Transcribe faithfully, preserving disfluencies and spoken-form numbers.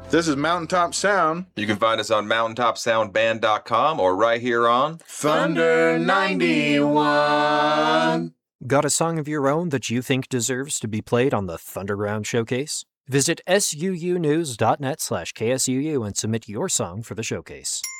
This is Mountaintop Sound. You can find us on mountaintop sound band dot com or right here on Thunder ninety-one. Got a song of your own that you think deserves to be played on the Thunderground Showcase? Visit suunews.net slash KSUU and submit your song for the showcase.